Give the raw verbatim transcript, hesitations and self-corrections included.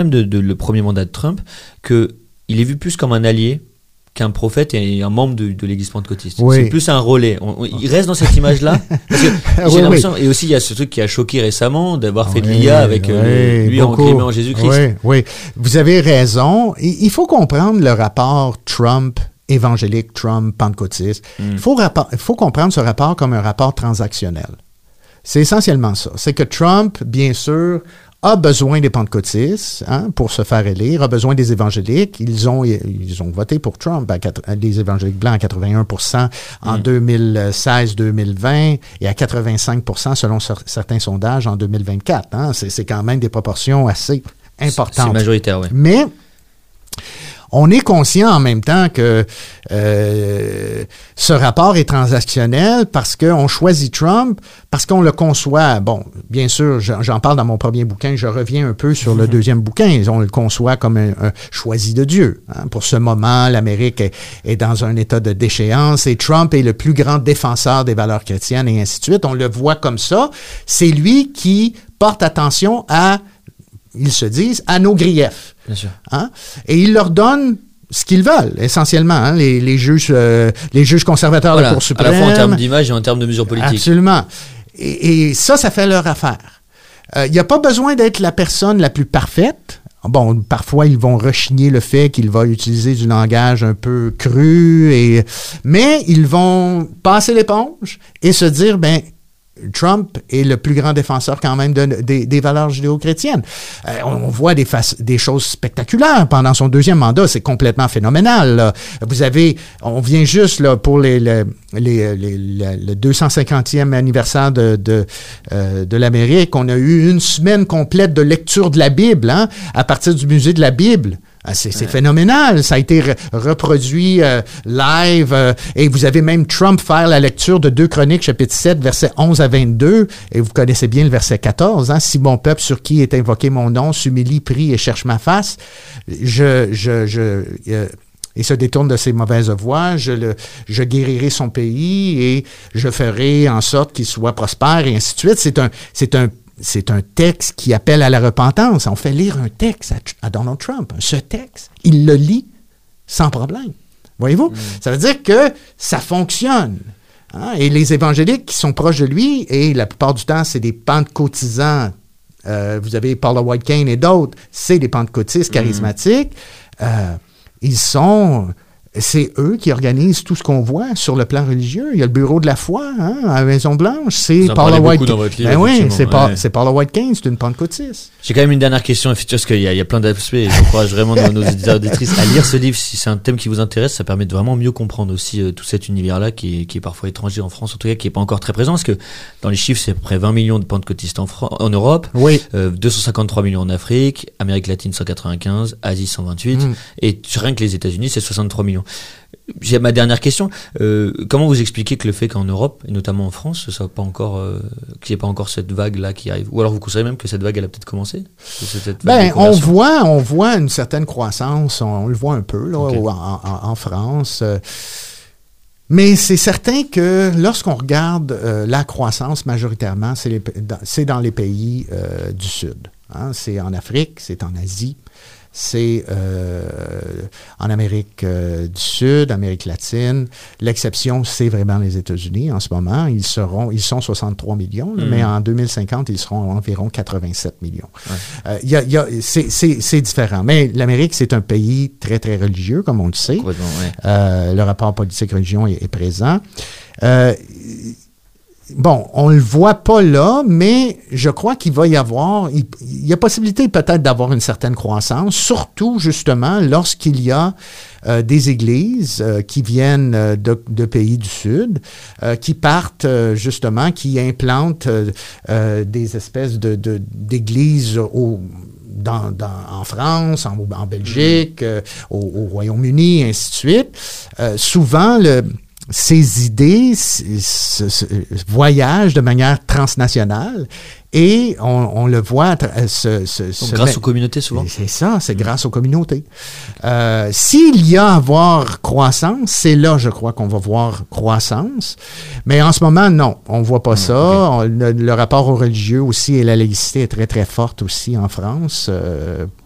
de, de le premier mandat de Trump qu'il est vu plus comme un allié qu'un prophète et un membre de, de l'église pentecôtiste. Oui. C'est plus un relais. On, on, il reste dans cette image-là. Parce que j'ai oui, l'impression, oui. Et aussi il y a ce truc qui a choqué récemment d'avoir fait oui, de l'I A avec oui, euh, lui beaucoup. En clément en Jésus-Christ. Oui, oui. Vous avez raison. Il faut comprendre le rapport Trump évangélique, Trump pentecôtiste. Mm. Il faut, rapport, il faut comprendre ce rapport comme un rapport transactionnel. C'est essentiellement ça. C'est que Trump, bien sûr, a besoin des pentecôtistes hein, pour se faire élire, a besoin des évangéliques. Ils ont ils ont voté pour Trump, à quatre, les évangéliques blancs à quatre-vingt-un pour cent en mmh. deux mille seize deux mille vingt et à quatre-vingt-cinq pour cent selon cer- certains sondages en deux mille vingt-quatre. Hein. C'est, c'est quand même des proportions assez importantes. C'est majoritaire, oui. Mais on est conscient en même temps que euh, ce rapport est transactionnel parce qu'on choisit Trump, parce qu'on le conçoit. Bon, bien sûr, j'en parle dans mon premier bouquin, je reviens un peu sur le deuxième bouquin. On le conçoit comme un, un choisi de Dieu. Hein. Pour ce moment, l'Amérique est, est dans un état de déchéance et Trump est le plus grand défenseur des valeurs chrétiennes et ainsi de suite. On le voit comme ça. C'est lui qui porte attention à, ils se disent, à nos griefs. Bien sûr. Hein? Et il leur donne ce qu'ils veulent, essentiellement, hein, les, les juges euh, les juges conservateurs voilà, de la Cour suprême. À la fois en termes d'image et en termes de mesures politiques. Absolument. Et, et ça, ça fait leur affaire. Il euh, n'y a pas besoin d'être la personne la plus parfaite. Bon, parfois, ils vont rechigner le fait qu'il va utiliser du langage un peu cru, et mais ils vont passer l'éponge et se dire, ben Trump est le plus grand défenseur quand même de, de, des valeurs judéo-chrétiennes. Euh, on, on voit des, fac- des choses spectaculaires pendant son deuxième mandat. C'est complètement phénoménal. Là. Vous avez, on vient juste là, pour les, les, les, les, les, le deux cent cinquantième anniversaire de, de, euh, de l'Amérique. On a eu une semaine complète de lecture de la Bible hein, à partir du musée de la Bible. Ah, c'est, c'est ouais. phénoménal. Ça a été re- reproduit euh, live. Euh, et vous avez même Trump faire la lecture de deux Chroniques, chapitre sept, versets onze à vingt-deux. Et vous connaissez bien le verset quatorze. Hein, si mon peuple sur qui est invoqué mon nom s'humilie, prie et cherche ma face, je... je, je euh, et se détourne de ses mauvaises voies, je, le, je guérirai son pays et je ferai en sorte qu'il soit prospère et ainsi de suite. C'est un... C'est un C'est un texte qui appelle à la repentance. On fait lire un texte à, à Donald Trump. Ce texte, il le lit sans problème. Voyez-vous? Mm. Ça veut dire que ça fonctionne. Hein? Et les évangéliques qui sont proches de lui, et la plupart du temps, c'est des pentecôtisants. Euh, vous avez Paula White Cain et d'autres. C'est des pentecôtistes charismatiques. Mm. Euh, ils sont... C'est eux qui organisent tout ce qu'on voit sur le plan religieux. Il y a le bureau de la foi hein, à la Maison-Blanche. C'est Paula White Cain. Ben oui, c'est, ouais. pas, c'est Paula White Cain, c'est une pentecôtiste. J'ai quand même une dernière question, parce qu'il y a, il y a plein d'aspects. Et j'encourage vraiment nos, nos éditeurs et auditrices à lire ce livre. Si c'est un thème qui vous intéresse, ça permet de vraiment mieux comprendre aussi euh, tout cet univers-là qui est, qui est parfois étranger en France, en tout cas, qui n'est pas encore très présent. Parce que dans les chiffres, c'est à peu près vingt millions de pentecôtistes en, Fran- en Europe, oui. euh, deux cent cinquante-trois millions en Afrique, Amérique latine cent quatre-vingt-quinze, Asie cent vingt-huit, mm. et rien que les États-Unis, c'est soixante-trois millions. J'ai ma dernière question. Euh, comment vous expliquez que le fait qu'en Europe, et notamment en France, ce soit pas encore, euh, qu'il n'y ait pas encore cette vague-là qui arrive? Ou alors vous considérez même que cette vague, elle a peut-être commencé? Ben, on voit, on voit une certaine croissance. On, on le voit un peu, là, okay. en, en, en France. Euh, mais c'est certain que lorsqu'on regarde euh, la croissance, majoritairement, c'est, les, dans, c'est dans les pays euh, du Sud. Hein? C'est en Afrique, c'est en Asie. C'est euh, en Amérique euh, du Sud, Amérique latine. L'exception, c'est vraiment les États-Unis en ce moment. Ils seront, ils sont soixante-trois millions, là, mmh. mais en deux mille cinquante, ils seront environ quatre-vingt-sept millions. Ouais. Euh, y a, y a, c'est, c'est, c'est différent. Mais l'Amérique, c'est un pays très, très religieux, comme on le sait. Ouais. Euh, le rapport politique-religion est, est présent. Euh, Bon, on ne le voit pas là, mais je crois qu'il va y avoir, il, il y a possibilité peut-être d'avoir une certaine croissance, surtout justement lorsqu'il y a euh, des églises euh, qui viennent euh, de, de pays du Sud, euh, qui partent euh, justement, qui implantent euh, euh, des espèces de, de, d'églises au Dans, dans, en France, en, en Belgique, euh, au, au Royaume-Uni, ainsi de suite. Euh, souvent, le ces idées ce, ce, ce, voyagent de manière transnationale et on, on le voit ce, ce, ce, grâce aux communautés souvent. C'est ça, c'est grâce aux communautés. Euh, s'il y a à voir croissance, c'est là, je crois, qu'on va voir croissance. Mais en ce moment, non, on voit pas mmh, ça. Okay. On, le, le rapport au religieux aussi et la laïcité est très, très forte aussi en France. Euh,